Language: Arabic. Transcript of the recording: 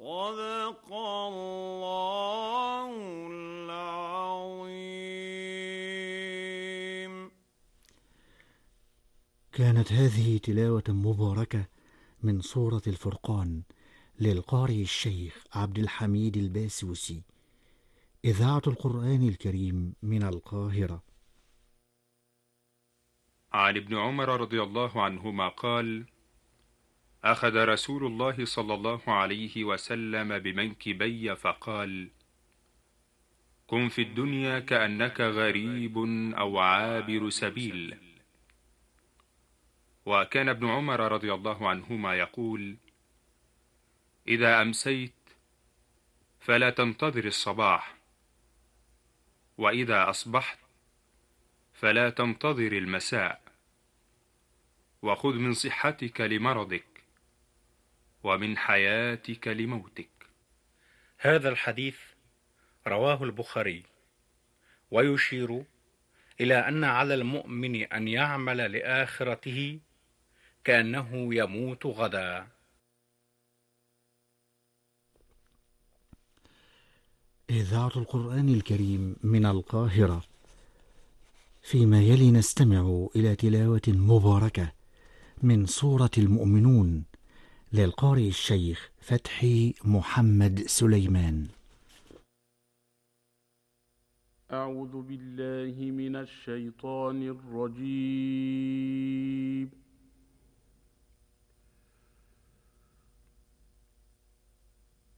صدق الله العظيم. كانت هذه تلاوة مباركة من سورة الفرقان للقارئ الشيخ عبد الحميد الباسوسي، إذاعة القرآن الكريم من القاهرة. عن ابن عمر رضي الله عنهما قال: أخذ رسول الله صلى الله عليه وسلم بمنكبي فقال: كن في الدنيا كأنك غريب أو عابر سبيل. وكان ابن عمر رضي الله عنهما يقول: إذا أمسيت فلا تنتظر الصباح، وإذا أصبحت فلا تنتظر المساء، وخذ من صحتك لمرضك ومن حياتك لموتك. هذا الحديث رواه البخاري، ويشير إلى أن على المؤمن أن يعمل لآخرته كأنه يموت غدا. إذاعة القرآن الكريم من القاهرة. فيما يلي نستمع إلى تلاوة مباركة من سورة المؤمنون للقارئ الشيخ فتحي محمد سليمان. أعوذ بالله من الشيطان الرجيم.